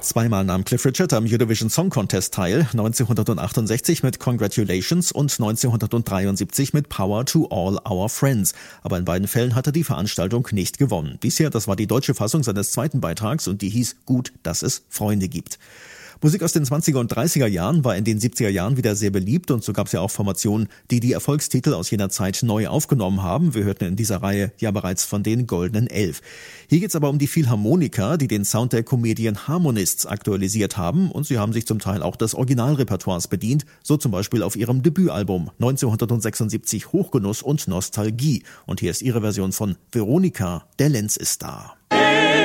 Zweimal nahm Cliff Richard am Eurovision Song Contest teil, 1968 mit Congratulations und 1973 mit Power to All Our Friends. Aber in beiden Fällen hat er die Veranstaltung nicht gewonnen. Bisher, das war die deutsche Fassung seines zweiten Beitrags und die hieß Gut, dass es Freunde gibt. Musik aus den 20er und 30er Jahren war in den 70er Jahren wieder sehr beliebt und so gab es ja auch Formationen, die die Erfolgstitel aus jener Zeit neu aufgenommen haben. Wir hörten in dieser Reihe ja bereits von den Goldenen 11. Hier geht's aber um die Philharmoniker, die den Sound der Comedian Harmonists aktualisiert haben und sie haben sich zum Teil auch des Originalrepertoires bedient, so zum Beispiel auf ihrem Debütalbum 1976 Hochgenuss und Nostalgie. Und hier ist ihre Version von Veronika, der Lenz ist da.